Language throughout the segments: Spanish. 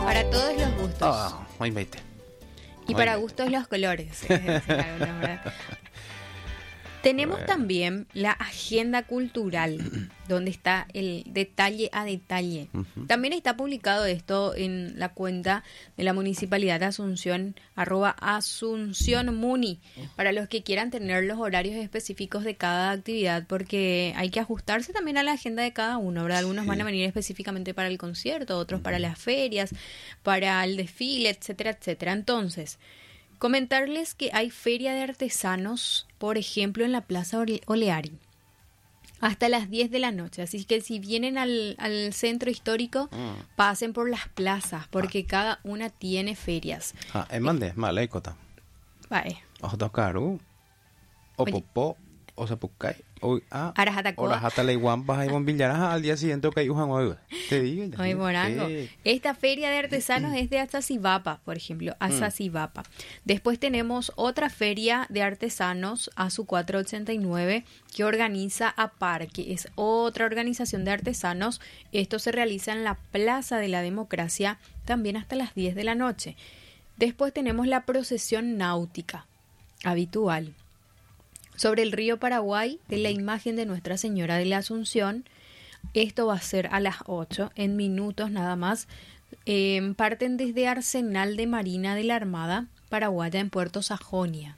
Para todos los gustos. Muy 20. Y para gustos los colores. Tenemos también la agenda cultural, donde está el detalle a detalle. También está publicado esto en la cuenta de la Municipalidad de Asunción, @AsunciónMuni, para los que quieran tener los horarios específicos de cada actividad, porque hay que ajustarse también a la agenda de cada uno, ¿verdad? Algunos van a venir específicamente para el concierto, otros para las ferias, para el desfile, etcétera, etcétera. Entonces, comentarles que hay feria de artesanos, por ejemplo, en la Plaza Oleari, hasta las 10 de la noche. Así que si vienen al centro histórico, pasen por las plazas, porque cada una tiene ferias. Mande, malaikota. Vale. Otokaru, Opopo, Osapukai, Arajatacoa. Leiguampas y Bombillaras al día siguiente que usan te digo. Muy morango. Esta feria de artesanos es de Azazivapa, por ejemplo, Azazivapa. Después tenemos otra feria de artesanos, ASU 489, que organiza APAR, que es otra organización de artesanos. Esto se realiza en la Plaza de la Democracia, también hasta las 10 de la noche. Después tenemos la procesión náutica habitual sobre el río Paraguay de la imagen de Nuestra Señora de la Asunción. Esto va a ser a las 8, en minutos nada más. Parten desde Arsenal de Marina de la Armada Paraguaya en Puerto Sajonia.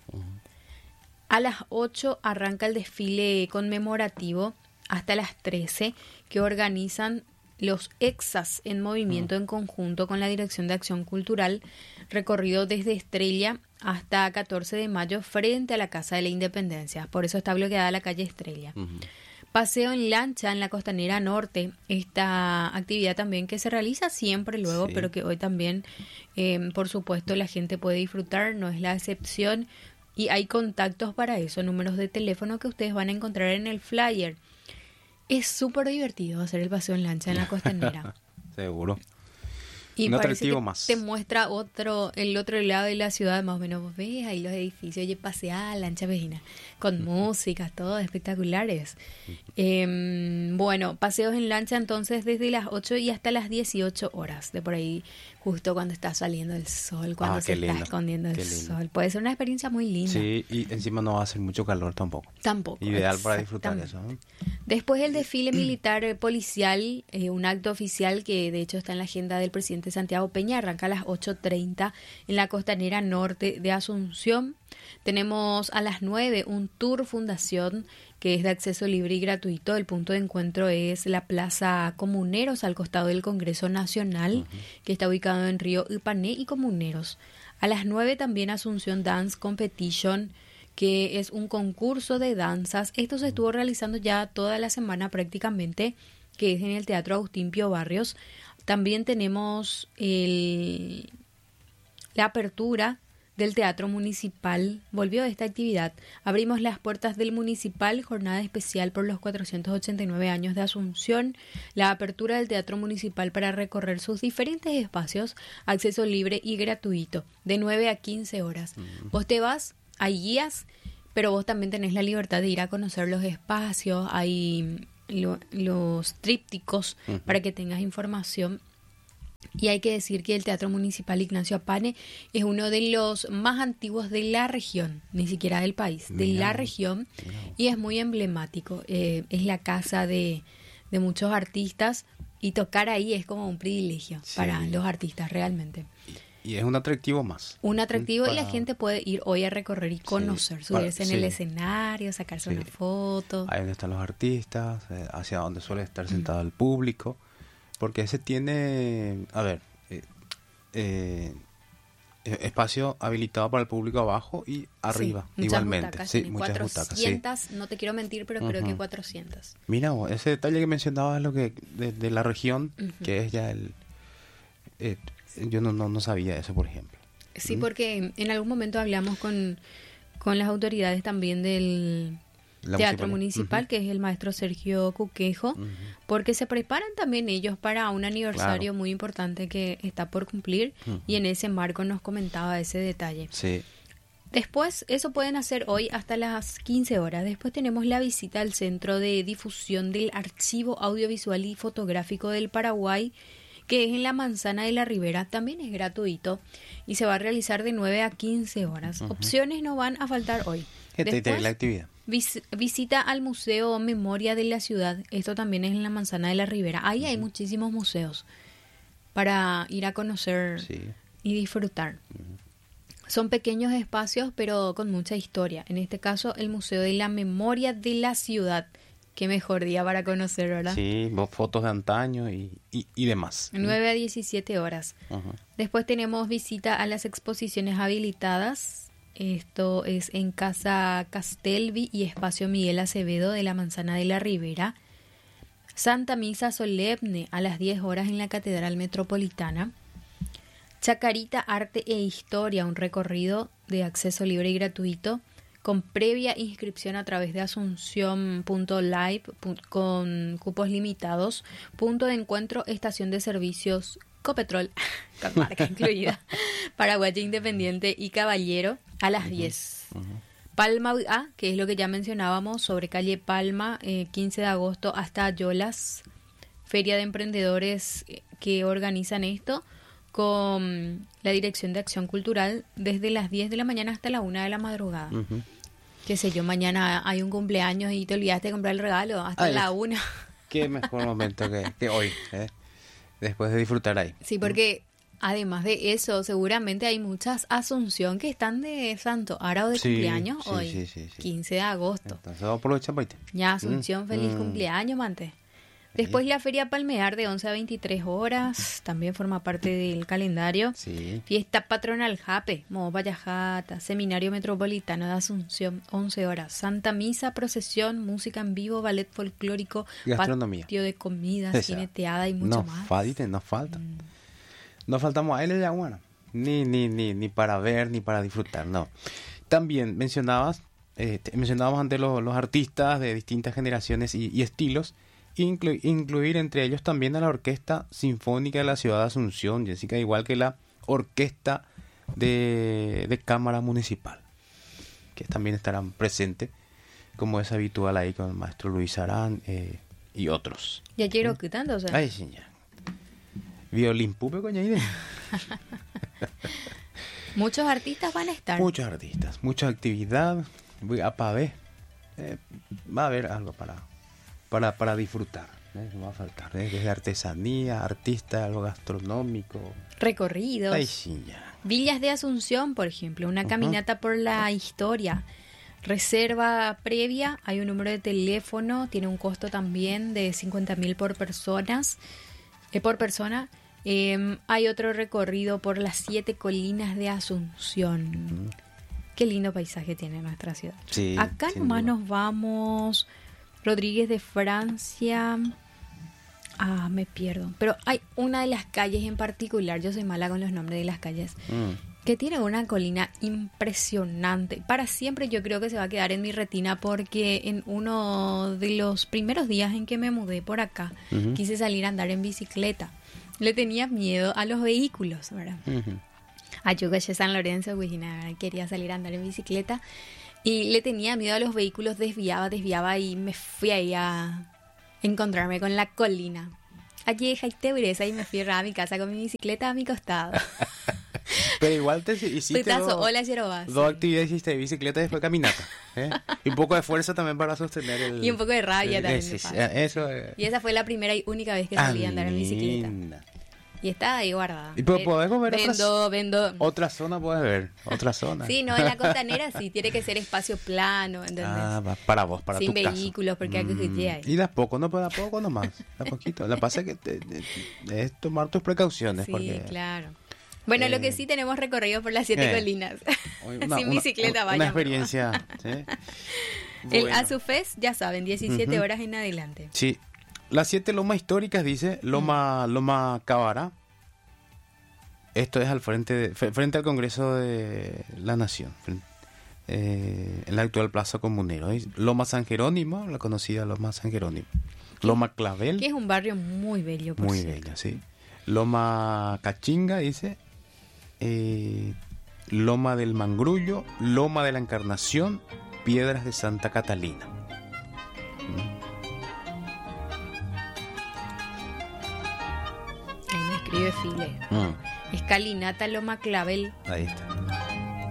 A las 8 arranca el desfile conmemorativo hasta las 13, que organizan los EXAS en movimiento en conjunto con la Dirección de Acción Cultural, recorrido desde Estrella hasta 14 de mayo frente a la Casa de la Independencia. Por eso está bloqueada la calle Estrella. Paseo en lancha en la Costanera Norte, esta actividad también que se realiza siempre luego, pero que hoy también, por supuesto, la gente puede disfrutar, no es la excepción, y hay contactos para eso, números de teléfono que ustedes van a encontrar en el flyer. Es súper divertido hacer el paseo en lancha en la Costanera. Seguro. Y un parece atractivo que más. te muestra el otro lado de la ciudad, más o menos. Vos ves ahí los edificios, oye, pasear, lancha vecina, con música, todo espectaculares. Bueno, paseos en lancha entonces desde las 8 y hasta las 18 horas, de por ahí, justo cuando está saliendo el sol, cuando se está escondiendo el sol. Puede ser una experiencia muy linda. Sí, y encima no va a hacer mucho calor tampoco. Tampoco. Ideal para disfrutar eso, ¿no? Después el desfile militar policial, un acto oficial que de hecho está en la agenda del presidente Santiago Peña, arranca a las 8:30 en la Costanera Norte de Asunción. Tenemos a las 9 un tour fundación que es de acceso libre y gratuito. El punto de encuentro es la Plaza Comuneros al costado del Congreso Nacional, que está ubicado en Río Ipané y Comuneros. A las 9 también Asunción Dance Competition, que es un concurso de danzas. Esto se estuvo realizando ya toda la semana prácticamente, que es en el Teatro Agustín Pío Barrios. También tenemos la apertura del Teatro Municipal. Volvió esta actividad. Abrimos las puertas del Municipal, jornada especial por los 489 años de Asunción. La apertura del Teatro Municipal para recorrer sus diferentes espacios, acceso libre y gratuito, de 9 a 15 horas. Vos te vas, hay guías, pero vos también tenés la libertad de ir a conocer los espacios, hay los trípticos para que tengas información. Y hay que decir que el Teatro Municipal Ignacio Apane es uno de los más antiguos de la región, ni siquiera del país, de la región, y es muy emblemático. Es la casa de muchos artistas, y tocar ahí es como un privilegio para los artistas realmente. Y es un atractivo más. Un atractivo, y la gente puede ir hoy a recorrer y conocer, subirse en el escenario, sacarse una foto. Ahí donde están los artistas, hacia donde suele estar sentado el público. Porque ese tiene, espacio habilitado para el público abajo y arriba, igualmente. Butacas, muchas 400, butacas. No te quiero mentir, pero creo que 400. Mira vos, ese detalle que mencionabas es lo que de la región, que es ya yo no sabía eso, por ejemplo. Sí, porque en algún momento hablamos con las autoridades también del Teatro Municipal, que es el maestro Sergio Cuquejo, porque se preparan también ellos para un aniversario muy importante que está por cumplir, y en ese marco nos comentaba ese detalle. Sí. Después, eso pueden hacer hoy hasta las 15 horas. Después tenemos la visita al Centro de Difusión del Archivo Audiovisual y Fotográfico del Paraguay, que es en la Manzana de la Ribera. También es gratuito y se va a realizar de 9 a 15 horas. Opciones no van a faltar hoy. Después, la actividad. Visita al Museo Memoria de la Ciudad. Esto también es en la Manzana de la Ribera. Ahí hay muchísimos museos para ir a conocer y disfrutar. Son pequeños espacios, pero con mucha historia. En este caso, el Museo de la Memoria de la Ciudad. Qué mejor día para conocer, ¿verdad? Sí, fotos de antaño y demás. 9 a 17 horas. Después tenemos visita a las exposiciones habilitadas. Esto es en Casa Castelvi y Espacio Miguel Acevedo de la Manzana de la Ribera. Santa Misa Solemne a las 10 horas en la Catedral Metropolitana. Chacarita, Arte e Historia, un recorrido de acceso libre y gratuito con previa inscripción a través de asunción.live con cupos limitados. Punto de encuentro, estación de servicios Copetrol, con marca incluida, Paraguaya Independiente y Caballero a las 10. Palma, que es lo que ya mencionábamos, sobre calle Palma, 15 de agosto hasta Yolas, feria de emprendedores que organizan esto, con la Dirección de Acción Cultural desde las 10 de la mañana hasta la 1 de la madrugada. Qué sé yo, mañana hay un cumpleaños y te olvidaste de comprar el regalo hasta la 1. Qué mejor momento que hoy, después de disfrutar ahí. Sí, porque además de eso, seguramente hay muchas Asunción que están de santo ahora o de cumpleaños hoy, 15 de agosto. Entonces aprovecha para irte. Ya, Asunción, feliz cumpleaños, mante. Después la Feria Palmear de 11 a 23 horas, también forma parte del calendario. Fiesta Patronal Jape, Vallajata, Seminario Metropolitano de Asunción, 11 horas. Santa Misa, procesión, música en vivo, ballet folclórico, gastronomía, patio de comidas, cineteada y mucho más. Nos falta. No faltamos a él ya, bueno, ni para ver, ni para disfrutar, no. También mencionábamos antes los artistas de distintas generaciones y estilos. Incluir entre ellos también a la Orquesta Sinfónica de la Ciudad de Asunción, Jessica, igual que la Orquesta de Cámara Municipal, que también estarán presentes, como es habitual ahí con el maestro Luis Arán y otros. Ya quiero que tanto, o sea. Ay, señor. Violín pupe, coña. Muchos artistas van a estar. Muchos artistas, mucha actividad. Va a haber algo para disfrutar, no va a faltar, desde artesanía, artista, algo gastronómico, recorridos. Ay, sí, ya. Villas de Asunción, por ejemplo, una caminata por la historia, reserva previa, hay un número de teléfono, tiene un costo también de 50.000 por persona. Hay otro recorrido por las 7 colinas de Asunción. Qué lindo paisaje tiene nuestra ciudad. Sí, acá nomás nos vamos. Rodríguez de Francia. Me pierdo. Pero hay una de las calles en particular, yo soy mala con los nombres de las calles, que tiene una colina impresionante. Para siempre yo creo que se va a quedar en mi retina porque en uno de los primeros días en que me mudé por acá, quise salir a andar en bicicleta. Le tenía miedo a los vehículos, ¿verdad? A Yucaché San Lorenzo, quería salir a andar en bicicleta. Y le tenía miedo a los vehículos, desviaba y me fui ahí a encontrarme con la colina. Aquí dejé Teuresa y me fui a mi casa con mi bicicleta a mi costado. Pero igual te hiciste dos actividades, hiciste bicicleta y después caminata. Y un poco de fuerza también para sostener el... Y un poco de rabia también. Y esa fue la primera y única vez que salí a andar en bicicleta. Y está ahí guardada. ¿Y podés ver vendo. Otra zona? ¿Puedes ver? ¿Otra zona? Sí, no, en la costanera sí, tiene que ser espacio plano, ¿entendés? Para vos, para sin tu casa. Sin vehículos, porque hay que ahí. Y de a poco nomás, de a poquito. Lo que pasa es que es tomar tus precauciones. Sí, porque, claro. Bueno, lo que sí tenemos recorrido por las 7 colinas. Sin bicicleta, vaya. Una experiencia. ¿Sí? Bueno. A su fez, ya saben, 17 horas en adelante. Sí. Las 7 lomas históricas, dice Loma Cabara. Esto es frente al Congreso de la Nación, en la actual Plaza Comunero. Loma San Jerónimo, la conocida Loma San Jerónimo. Loma Clavel. Que es un barrio muy bello, por muy cierto. bello, sí. Loma Cachinga, dice. Loma del Mangrullo, Loma de la Encarnación, Piedras de Santa Catalina. Mario de File. Escalinata Loma Clavel. Ahí está.